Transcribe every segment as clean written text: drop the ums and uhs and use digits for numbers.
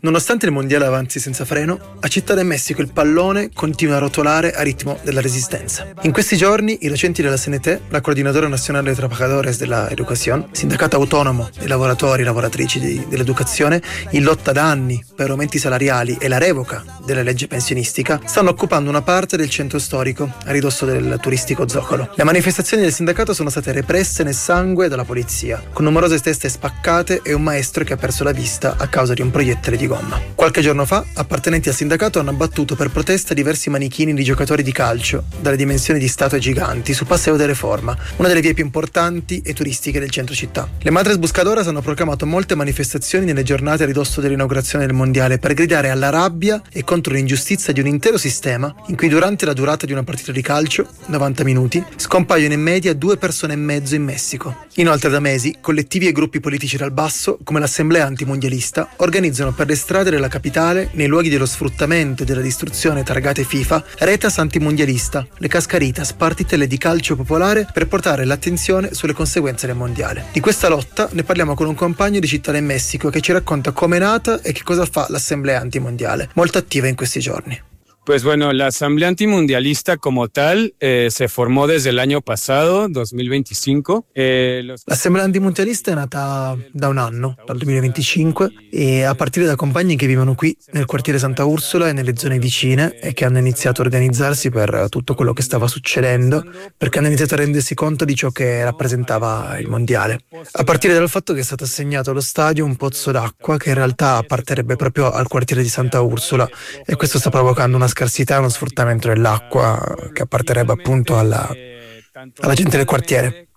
Nonostante il mondiale avanzi senza freno, a Città del Messico il pallone continua a rotolare a ritmo della resistenza. In questi giorni i docenti della CNT, la Coordinadora Nacional de Trabajadores de la Educación, sindacato autonomo dei lavoratori e lavoratrici dell'educazione, in lotta da anni per aumenti salariali e la revoca della legge pensionistica, stanno occupando una parte del centro storico a ridosso del turistico Zoccolo. Le manifestazioni del sindacato sono state represse nel sangue dalla polizia, con numerose teste spaccate e un maestro che ha perso la vista a causa di un proiettile di gomma. Qualche giorno fa, appartenenti al sindacato hanno abbattuto per protesta diversi manichini di giocatori di calcio dalle dimensioni di statue giganti su Paseo de Reforma, una delle vie più importanti e turistiche del centro città. Le Madres Buscadoras hanno proclamato molte manifestazioni nelle giornate a ridosso dell'inaugurazione del mondiale per gridare alla rabbia e contro l'ingiustizia di un intero sistema in cui durante la durata di una partita di calcio, 90 minuti, scompaiono in media 2,5 persone in Messico. Inoltre da mesi, collettivi e gruppi politici dal basso, come l'Assemblea Antimondialista, organizzano per le strade della capitale, nei luoghi dello sfruttamento e della distruzione targate FIFA, retas antimondialista, le cascaritas, partitelle di calcio popolare per portare l'attenzione sulle conseguenze del mondiale. Di questa lotta ne parliamo con un compagno di Città del Messico che ci racconta come è nata e che cosa fa l'Assemblea Antimondiale, molto attiva in questi giorni. Pues bueno, la Asamblea Antimundialista como tal se formó desde el año pasado, 2025. L'Assemblea Antimundialista è nata da un anno, dal 2025, e a partire da compagni che vivono qui nel quartiere Santa Ursula e nelle zone vicine e che hanno iniziato a organizzarsi per tutto quello che stava succedendo, perché hanno iniziato a rendersi conto di ciò che rappresentava il mondiale. A partire dal fatto che è stato assegnato allo stadio un pozzo d'acqua che in realtà apparterrebbe proprio al quartiere di Santa Ursula, e questo sta provocando una scarsità e uno sfruttamento dell'acqua che apparterrebbe appunto alla gente del quartiere.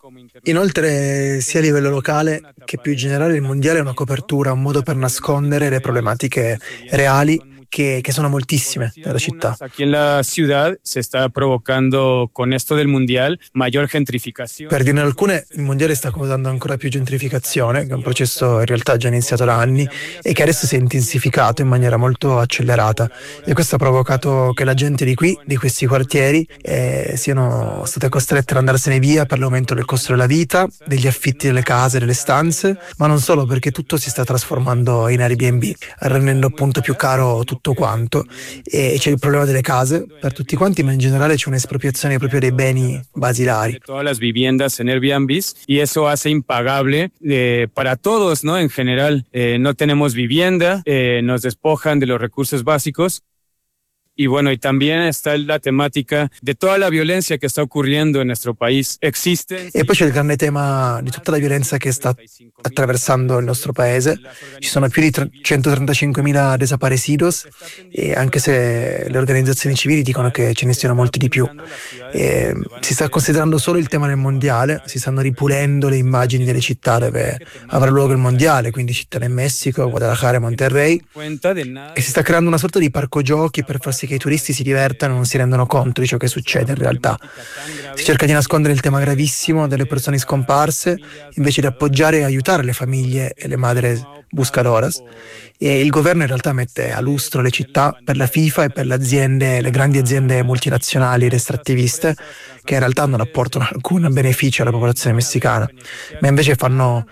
Inoltre, sia a livello locale che più in generale, il mondiale è una copertura, un modo per nascondere le problematiche reali che sono moltissime nella città. Aquí en la ciudad se está provocando con esto del mundial mayor gentrificación. Per dirne alcune, il mondiale sta causando ancora più gentrificazione, che è un processo in realtà già iniziato da anni e che adesso si è intensificato in maniera molto accelerata, e questo ha provocato che la gente di qui, di questi quartieri, siano state costrette ad andarsene via per l'aumento del costo della vita, degli affitti delle case, delle stanze, ma non solo, perché tutto si sta trasformando in Airbnb, rendendo appunto più caro tutto quanto, e c'è il problema delle case per tutti quanti, ma in generale c'è un'espropriazione proprio dei beni basilari. Todas las viviendas en Airbnb, y eso hace impagable para todos, ¿no? En general, no tenemos vivienda, nos despojan de los recursos básicos. Y bueno, y también está la temática de toda la violencia que está ocurriendo en nuestro país. Existe. E poi c'è il grande tema di tutta la violenza che sta attraversando il nostro paese. Ci sono più di 135.000 desaparecidos, e anche se le organizzazioni civili dicono che ce ne siano molti di più. Si sta considerando solo il tema del mondiale, si stanno ripulendo le immagini delle città dove avrà luogo il mondiale, quindi Città del Messico, Guadalajara e Monterrey, e si sta creando una sorta di parco giochi per far sì che i turisti si divertano e non si rendono conto di ciò che succede in realtà. Si cerca di nascondere il tema gravissimo delle persone scomparse invece di appoggiare e aiutare le famiglie e le Madres Buscadoras, e il governo in realtà mette a lustro le città per la FIFA e per le grandi aziende multinazionali ed estrattiviste, che in realtà non apportano alcun beneficio alla popolazione messicana, ma invece fanno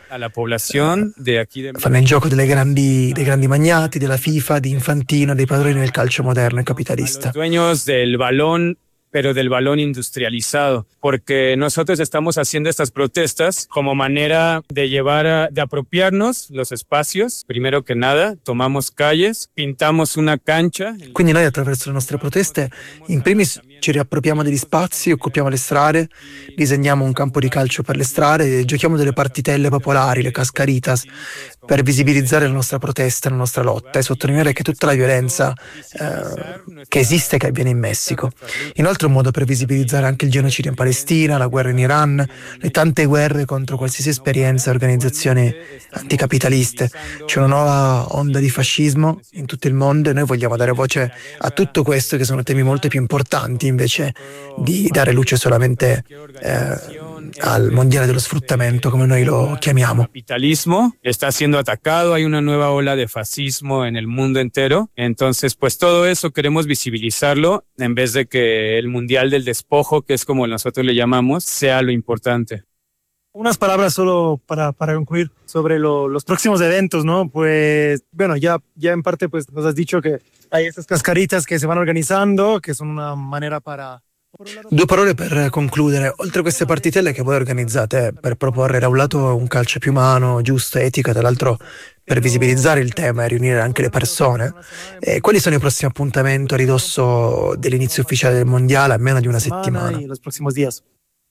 il gioco dei grandi magnati, della FIFA, di Infantino, dei padroni del calcio moderno e capitalista. Dueños del balón, pero del balón industrializado, porque nosotros estamos haciendo estas protestas como manera de apropiarnos los espacios. Primero que nada, tomamos calles, pintamos una cancha. Quindi noi attraverso le nostre proteste, in primis ci riappropriamo degli spazi, occupiamo le strade, disegniamo un campo di calcio per le strade, giochiamo delle partitelle popolari, le cascaritas, per visibilizzare la nostra protesta, la nostra lotta e sottolineare che tutta la violenza che esiste e che avviene in Messico. Inoltre un modo per visibilizzare anche il genocidio in Palestina, la guerra in Iran, le tante guerre contro qualsiasi esperienza e organizzazioni anticapitaliste. C'è una nuova onda di fascismo in tutto il mondo e noi vogliamo dare voce a tutto questo, che sono temi molto più importanti, invece di dare luce solamente al mondiale dello sfruttamento, come noi lo chiamiamo. El capitalismo está siendo atacado, hay una nueva ola de fascismo en el mundo entero, entonces pues todo eso queremos visibilizarlo en vez de que el mundial del despojo, que es como nosotros le llamamos, sea lo importante. Unas palabras solo para concluir sobre los próximos eventos, ¿no? Pues, bueno, ya en parte pues nos has dicho que hay estas cascaritas che si vanno organizzando, che sono una maniera para... Due parole per concludere. Oltre a queste partitelle che voi organizzate per proporre da un lato un calcio più umano, giusto, etico, e dall'altro per visibilizzare il tema e riunire anche le persone, quali sono i prossimi appuntamenti a ridosso dell'inizio ufficiale del mondiale, a meno di una settimana? Los próximos días.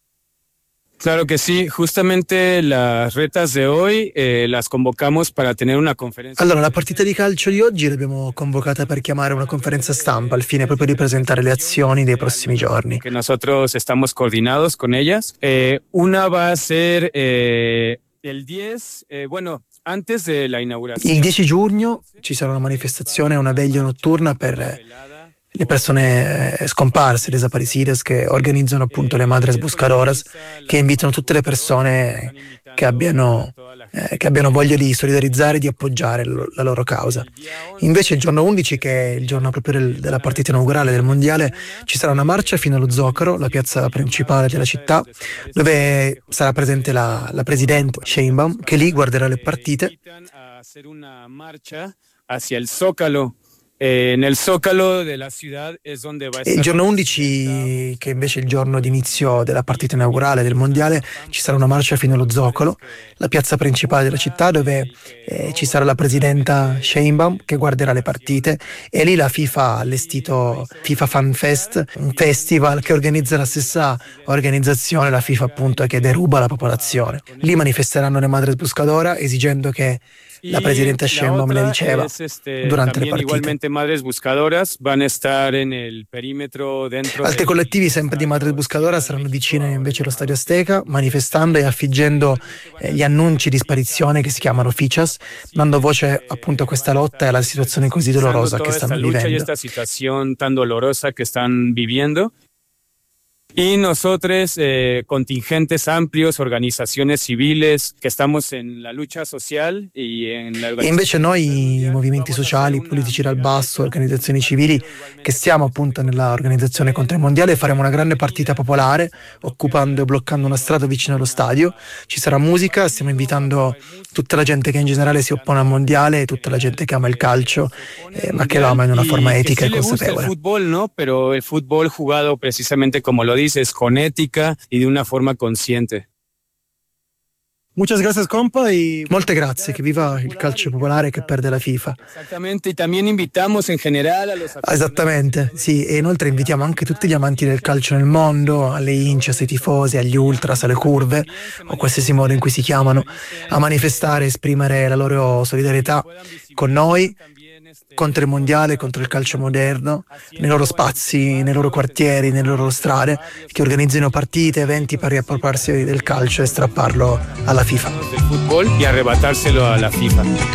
Claro que sí, justamente las retas de hoy las convocamos para tener una conferencia. Allora, la partita di calcio di oggi l'abbiamo convocata per chiamare una conferenza stampa al fine proprio di presentare le azioni dei prossimi giorni. Que nosotros estamos coordinados con ellas. Una va a ser el 10, bueno, antes de la inauguración. Il 10 giugno ci sarà una manifestazione, una veglia notturna per le persone scomparse, desaparecidas, che organizzano appunto le Madres Buscadoras, che invitano tutte le persone che abbiano voglia di solidarizzare e di appoggiare la loro causa. Invece il giorno 11, che è il giorno proprio della partita inaugurale del Mondiale, ci sarà una marcia fino allo Zocaro, la piazza principale della città, dove sarà presente la presidente Sheinbaum, che lì guarderà le partite. Una marcia hacia el Zócalo. Nel Zócalo della città è dove va a E il giorno 11, che invece è il giorno d'inizio della partita inaugurale del Mondiale, ci sarà una marcia fino allo Zocalo, la piazza principale della città, dove ci sarà la presidenta Sheinbaum che guarderà le partite, e lì la FIFA ha allestito FIFA Fan Fest, un festival che organizza la stessa organizzazione, la FIFA appunto, che deruba la popolazione. Lì manifesteranno le Madres Buscadoras esigendo che la presidenta Sheinbaum le diceva durante le partite. Igualmente Madres Buscadoras van a estar en el perímetro dentro. Altri collettivi sempre di Madres Buscadoras saranno vicini invece allo Stadio Azteca, manifestando e affiggendo gli annunci di sparizione che si chiamano fichas, dando voce appunto a questa lotta e alla situazione così dolorosa che stanno vivendo. Esta situación tan dolorosa que están viviendo. Y nosotros, contingentes amplios, organizaciones civiles, che estamos en la lucha social e invece noi, movimenti sociali, politici dal basso, organizzazioni civili, che stiamo appunto nella organizzazione contro il Mondiale, faremo una grande partita popolare, occupando e bloccando una strada vicino allo stadio. Ci sarà musica, stiamo invitando tutta la gente che in generale si oppone al Mondiale, tutta la gente che ama il calcio, ma che lo ama in una forma etica e consapevole. El fútbol, ¿no? Pero el fútbol jugado precisamente como lo dices, con ética y de una forma consciente. Muchas gracias, compa, y molte grazie, che viva il calcio popolare che perde la FIFA. Esattamente, y también invitamos en general a los... Esattamente, sì, e inoltre invitiamo anche tutti gli amanti del calcio nel mondo, alle hinchas, ai tifosi, agli ultras, alle curve, o qualsiasi modo in cui si chiamano, a manifestare e esprimere la loro solidarietà con noi, contro il Mondiale, contro il calcio moderno, nei loro spazi, nei loro quartieri, nelle loro strade, che organizzino partite, eventi per riappropriarsi del calcio e strapparlo alla FIFA. Del fútbol y arrebatárselo a la FIFA.